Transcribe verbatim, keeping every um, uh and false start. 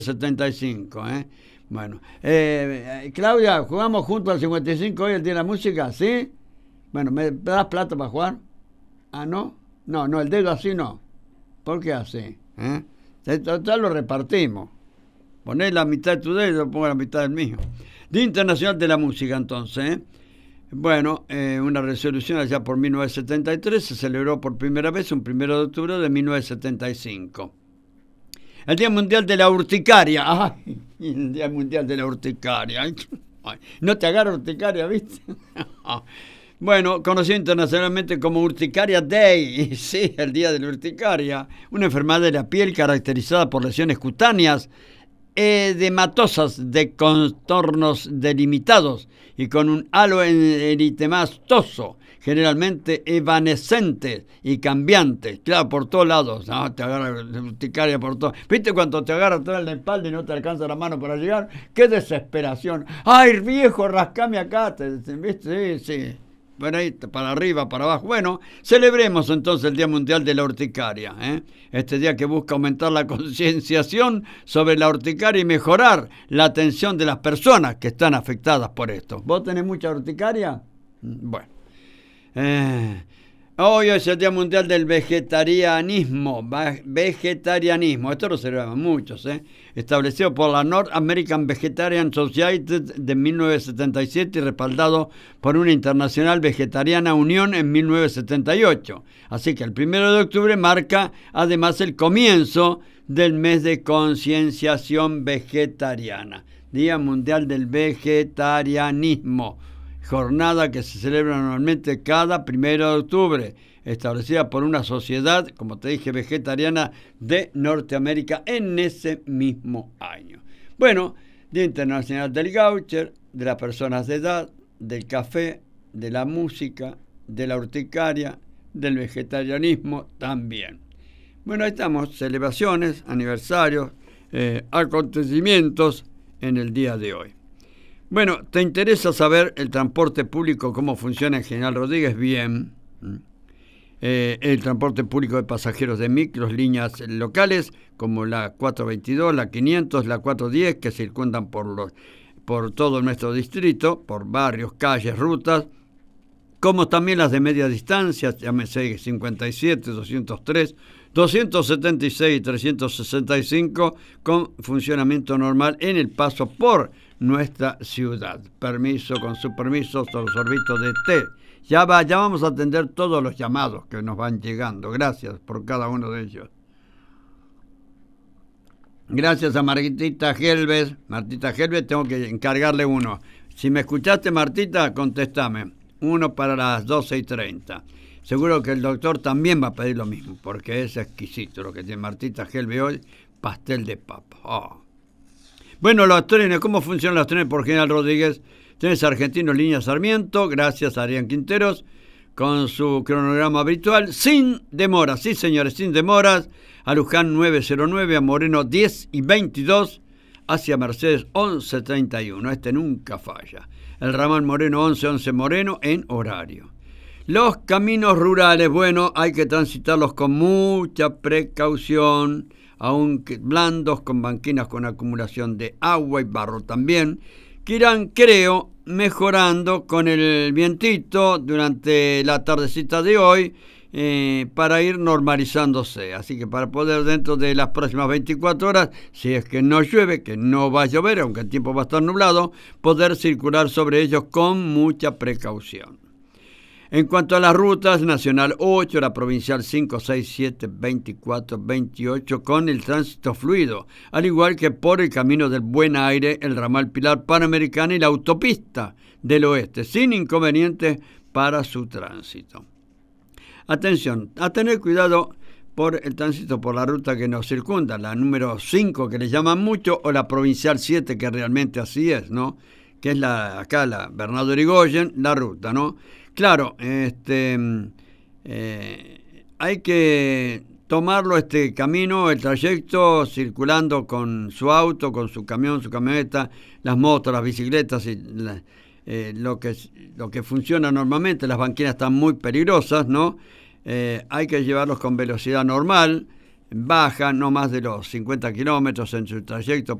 setenta y cinco, ¿eh? Bueno, eh, Claudia, ¿jugamos juntos al cincuenta y cinco hoy el Día de la Música? ¿Sí? Bueno, ¿me das plata para jugar? Ah, ¿no? No, no, el dedo así no. ¿Por qué así? ¿Eh? Ya lo repartimos. Ponés la mitad de tu dedo y yo pongo la mitad del mío. Día Internacional de la Música, entonces, ¿eh? Bueno, eh, una resolución allá por mil novecientos setenta y tres se celebró por primera vez un primero de octubre de mil novecientos setenta y cinco. El Día Mundial de la Urticaria. Ay, el Día Mundial de la Urticaria. Ay, no te agarra urticaria, ¿viste? Bueno, conocido internacionalmente como Urticaria Day. Sí, el Día de la Urticaria. Una enfermedad de la piel caracterizada por lesiones cutáneas edematosas de contornos delimitados y con un halo eritemastoso, generalmente evanescente y cambiante, claro, por todos lados. No, te agarra urticaria por todo. ¿Viste cuando te agarra toda la espalda y no te alcanza la mano para llegar? ¡Qué desesperación! ¡Ay, viejo, rascame acá! ¿Te, te, ¿Viste? Sí, sí. Bueno, ahí, para arriba, para abajo. Bueno, celebremos entonces el Día Mundial de la Urticaria, ¿eh? Este día que busca aumentar la concienciación sobre la urticaria y mejorar la atención de las personas que están afectadas por esto. ¿Vos tenés mucha urticaria? Bueno. Eh, hoy es el Día Mundial del Vegetarianismo. Vegetarianismo, esto lo celebran muchos, ¿eh? Establecido por la North American Vegetarian Society de mil novecientos setenta y siete y respaldado por una Internacional Vegetariana Unión en mil novecientos setenta y ocho. Así que el primero de octubre marca además el comienzo del mes de concienciación vegetariana. Día Mundial del Vegetarianismo. Jornada que se celebra anualmente cada primero de octubre, establecida por una sociedad, como te dije, vegetariana de Norteamérica en ese mismo año. Bueno, Día Internacional del Gaucher, de las personas de edad, del café, de la música, de la urticaria, del vegetarianismo también. Bueno, ahí estamos, celebraciones, aniversarios, eh, acontecimientos en el día de hoy. Bueno, ¿te interesa saber el transporte público, cómo funciona en General Rodríguez? Bien. Eh, el transporte público de pasajeros de micros, líneas locales, como la cuatrocientos veintidós, la quinientos, la cuatrocientos diez, que circundan por, los, por todo nuestro distrito, por barrios, calles, rutas, como también las de media distancia, llámese cincuenta y siete, doscientos tres, doscientos setenta y seis y trescientos sesenta y cinco, con funcionamiento normal en el paso por nuestra ciudad. Permiso, con su permiso, los sorbitos de té. Ya va, ya vamos a atender todos los llamados que nos van llegando. Gracias por cada uno de ellos. Gracias a Martita Helves. Martita Helves, tengo que encargarle uno. Si me escuchaste, Martita, contestame. Uno para las doce y treinta. Seguro que el doctor también va a pedir lo mismo, porque es exquisito lo que tiene Martita Helves hoy. Pastel de papa. Oh. Bueno, los trenes, ¿cómo funcionan los trenes por General Rodríguez? Trenes Argentinos, línea Sarmiento, gracias a Adrián Quinteros, con su cronograma habitual, sin demoras, sí señores, sin demoras, a Luján nueve cero nueve, a Moreno diez y veintidós, hacia Mercedes once treinta y uno, este nunca falla. El ramal Moreno once once Moreno en horario. Los caminos rurales, bueno, hay que transitarlos con mucha precaución, aunque blandos, con banquinas con acumulación de agua y barro también, que irán, creo, mejorando con el vientito durante la tardecita de hoy eh, para ir normalizándose. Así que para poder dentro de las próximas veinticuatro horas, si es que no llueve, que no va a llover, aunque el tiempo va a estar nublado, poder circular sobre ellos con mucha precaución. En cuanto a las rutas, Nacional ocho, la Provincial cinco, seis, siete, veinticuatro, veintiocho, con el tránsito fluido, al igual que por el Camino del Buen Aire, el ramal Pilar Panamericana y la Autopista del Oeste, sin inconvenientes para su tránsito. Atención, a tener cuidado por el tránsito por la ruta que nos circunda, la número cinco, que le llaman mucho, o la Provincial siete, que realmente así es, ¿no? Que es la acá la Bernardo Irigoyen, la ruta, ¿no? Claro, este, eh, hay que tomarlo este camino, el trayecto, circulando con su auto, con su camión, su camioneta, las motos, las bicicletas, y la, eh, lo que lo que funciona normalmente. Las banquinas están muy peligrosas, ¿no? Eh, hay que llevarlos con velocidad normal, baja no más de los cincuenta kilómetros en su trayecto